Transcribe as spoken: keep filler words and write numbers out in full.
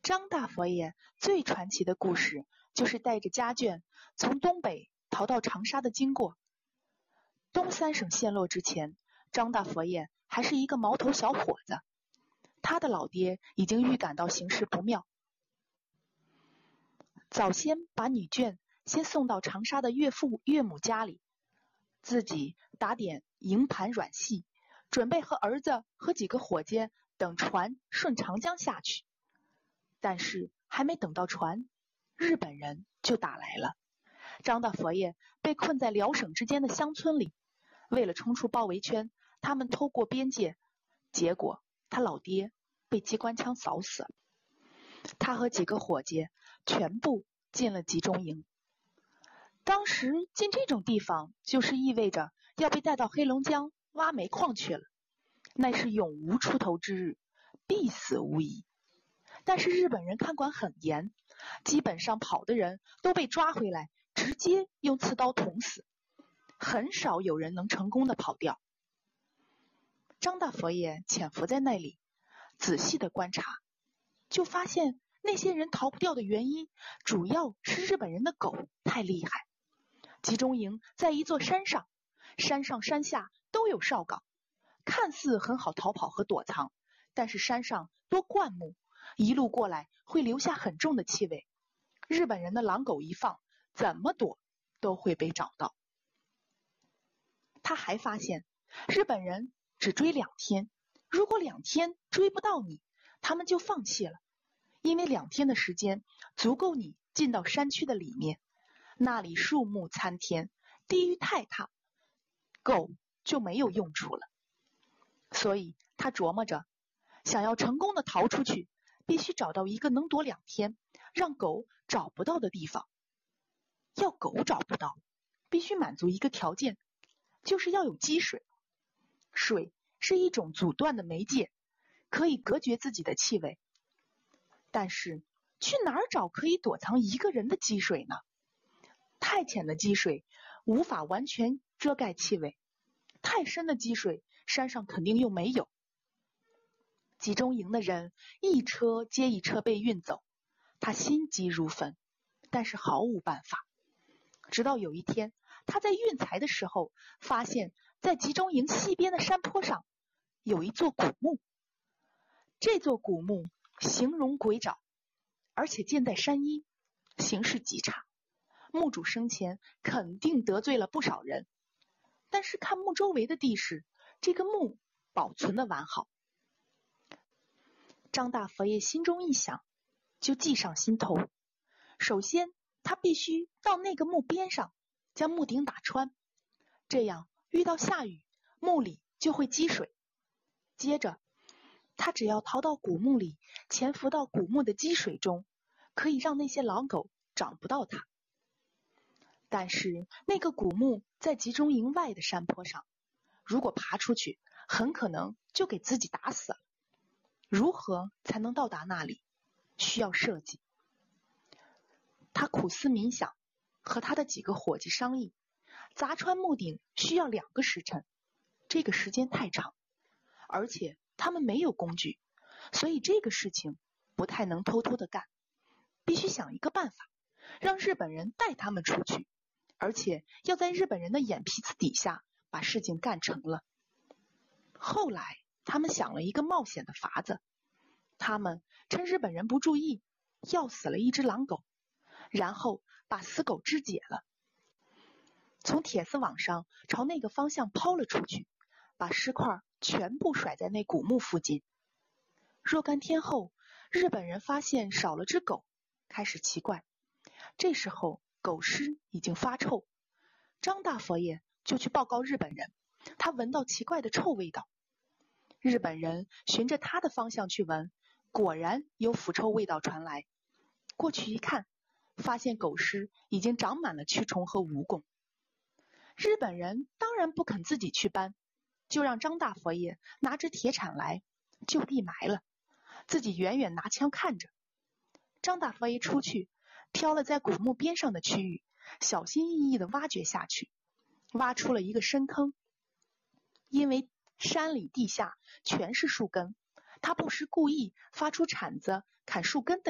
张大佛爷最传奇的故事就是带着家眷从东北逃到长沙的经过。东三省陷落之前，张大佛爷还是一个毛头小伙子，他的老爹已经预感到形势不妙，早先把女眷先送到长沙的岳父岳母家里，自己打点营盘软戏，准备和儿子和几个伙计等船顺长江下去。但是还没等到船，日本人就打来了。张大佛爷被困在辽省之间的乡村里，为了冲出包围圈，他们偷过边界，结果他老爹被机关枪扫死了。他和几个伙计全部进了集中营。当时进这种地方，就是意味着要被带到黑龙江挖煤矿去了，那是永无出头之日，必死无疑。但是日本人看管很严，基本上跑的人都被抓回来，直接用刺刀捅死，很少有人能成功的跑掉。张大佛爷潜伏在那里，仔细的观察，就发现那些人逃不掉的原因，主要是日本人的狗太厉害。集中营在一座山上，山上山下都有哨岗，看似很好逃跑和躲藏，但是山上多灌木，一路过来会留下很重的气味，日本人的狼狗一放，怎么躲都会被找到。他还发现日本人只追两天，如果两天追不到你，他们就放弃了，因为两天的时间足够你进到山区的里面，那里树木参天，地域太大，狗就没有用处了。所以他琢磨着，想要成功的逃出去，必须找到一个能躲两天，让狗找不到的地方。要狗找不到，必须满足一个条件，就是要有积水。水是一种阻断的媒介，可以隔绝自己的气味。但是去哪儿找可以躲藏一个人的积水呢？太浅的积水无法完全遮盖气味，太深的积水山上肯定又没有。集中营的人一车接一车被运走，他心急如焚，但是毫无办法。直到有一天，他在运材的时候，发现在集中营西边的山坡上有一座古墓。这座古墓形容诡沼，而且建在山阴，形势极差，墓主生前肯定得罪了不少人。但是看墓周围的地势，这个墓保存的完好。张大佛爷心中一想，就计上心头。首先他必须到那个墓边上，将墓顶打穿，这样遇到下雨，墓里就会积水。接着他只要逃到古墓里，潜伏到古墓的积水中，可以让那些老狗找不到他。但是那个古墓在集中营外的山坡上，如果爬出去，很可能就给自己打死了。如何才能到达那里？需要设计。他苦思冥想，和他的几个伙计商议，砸穿墓顶需要两个时辰，这个时间太长，而且他们没有工具，所以这个事情不太能偷偷的干，必须想一个办法，让日本人带他们出去，而且要在日本人的眼皮子底下把事情干成了。后来他们想了一个冒险的法子，他们趁日本人不注意，药死了一只狼狗，然后把死狗肢解了，从铁丝网上朝那个方向抛了出去，把尸块全部甩在那古墓附近。若干天后，日本人发现少了只狗，开始奇怪。这时候狗尸已经发臭，张大佛爷就去报告日本人，他闻到奇怪的臭味道。日本人循着他的方向去闻，果然有腐臭味道传来。过去一看，发现狗尸已经长满了蛆虫和蜈蚣。日本人当然不肯自己去搬，就让张大佛爷拿着铁铲来就地埋了，自己远远拿枪看着。张大佛爷出去，挑了在古墓边上的区域，小心翼翼地挖掘下去，挖出了一个深坑。因为山里地下全是树根，他不时故意发出铲子砍树根的